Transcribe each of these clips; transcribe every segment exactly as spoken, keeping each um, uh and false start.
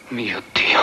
Mio Dio.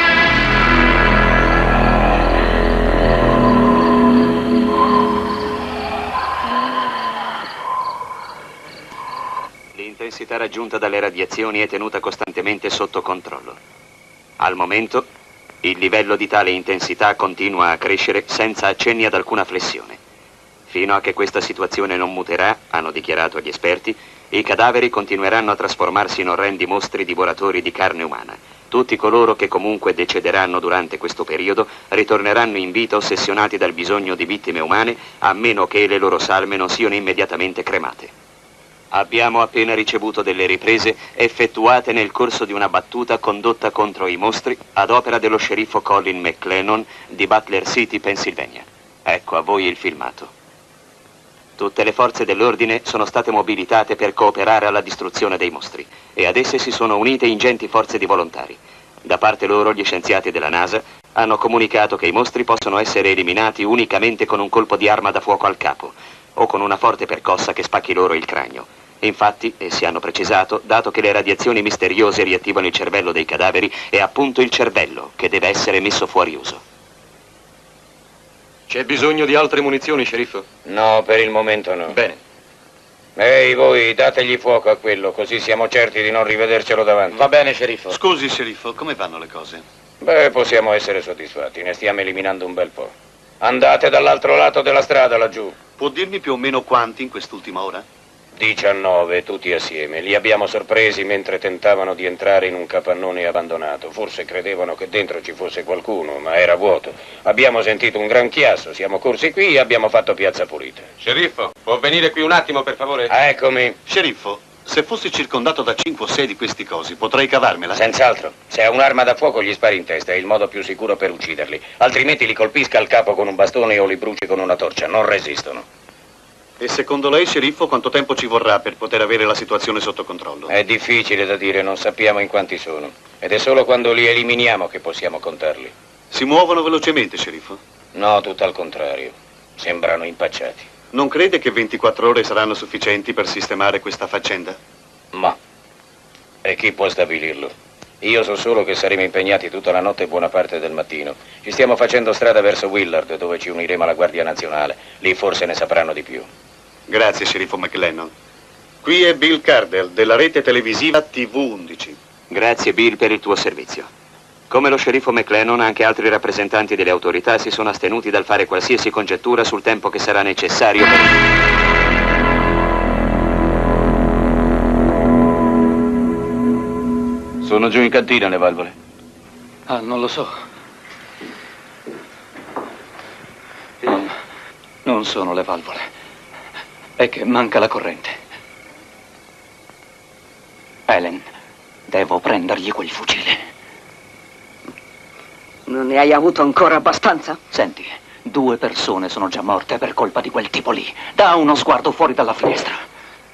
L'intensità raggiunta dalle radiazioni è tenuta costantemente sotto controllo. Al momento, il livello di tale intensità continua a crescere senza accenni ad alcuna flessione. Fino a che questa situazione non muterà, hanno dichiarato gli esperti, i cadaveri continueranno a trasformarsi in orrendi mostri divoratori di carne umana. Tutti coloro che comunque decederanno durante questo periodo ritorneranno in vita ossessionati dal bisogno di vittime umane, a meno che le loro salme non siano immediatamente cremate. Abbiamo appena ricevuto delle riprese effettuate nel corso di una battuta condotta contro i mostri ad opera dello sceriffo Colin McLennan di Butler City, Pennsylvania. Ecco a voi il filmato. Tutte le forze dell'ordine sono state mobilitate per cooperare alla distruzione dei mostri e ad esse si sono unite ingenti forze di volontari. Da parte loro, gli scienziati della NASA hanno comunicato che i mostri possono essere eliminati unicamente con un colpo di arma da fuoco al capo o con una forte percossa che spacchi loro il cranio. Infatti, essi hanno precisato, dato che le radiazioni misteriose riattivano il cervello dei cadaveri, è appunto il cervello che deve essere messo fuori uso. C'è bisogno di altre munizioni, sceriffo? No, per il momento no. Bene. Ehi, voi, dategli fuoco a quello, così siamo certi di non rivedercelo davanti. Va bene, sceriffo. Scusi, sceriffo, come vanno le cose? Beh, possiamo essere soddisfatti, ne stiamo eliminando un bel po'. Andate dall'altro lato della strada, laggiù. Può dirmi più o meno quanti in quest'ultima ora? diciannove, tutti assieme. Li abbiamo sorpresi mentre tentavano di entrare in un capannone abbandonato. Forse credevano che dentro ci fosse qualcuno, ma era vuoto. Abbiamo sentito un gran chiasso, siamo corsi qui e abbiamo fatto piazza pulita. Sceriffo, può venire qui un attimo, per favore? Ah, eccomi. Sceriffo, se fossi circondato da cinque o sei di questi cosi, potrei cavarmela? Senz'altro. Se ha un'arma da fuoco gli spari in testa, è il modo più sicuro per ucciderli. Altrimenti li colpisca al capo con un bastone o li bruci con una torcia. Non resistono. E secondo lei, sceriffo, quanto tempo ci vorrà per poter avere la situazione sotto controllo? È difficile da dire, non sappiamo in quanti sono. Ed è solo quando li eliminiamo che possiamo contarli. Si muovono velocemente, sceriffo? No, tutto al contrario. Sembrano impacciati. Non crede che ventiquattro ore saranno sufficienti per sistemare questa faccenda? Ma. E chi può stabilirlo? Io so solo che saremo impegnati tutta la notte e buona parte del mattino. Ci stiamo facendo strada verso Willard, dove ci uniremo alla Guardia Nazionale. Lì forse ne sapranno di più. Grazie, sceriffo McLennan. Qui è Bill Cardell, della rete televisiva T V undici. Grazie, Bill, per il tuo servizio. Come lo sceriffo McLennan, anche altri rappresentanti delle autorità si sono astenuti dal fare qualsiasi congettura sul tempo che sarà necessario per... Sono giù in cantina le valvole. Ah, non lo so. Non, non sono le valvole. È che manca la corrente. Helen, devo prendergli quel fucile. Non ne hai avuto ancora abbastanza? Senti, due persone sono già morte per colpa di quel tipo lì. Da uno sguardo fuori dalla finestra.